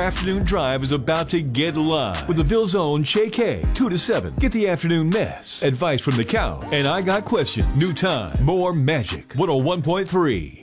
afternoon drive is about to get live with the Ville's own Shay K, 2 to 7. Get the afternoon mess. Advice from the cow. And I got questions. New time. More magic. 101.3.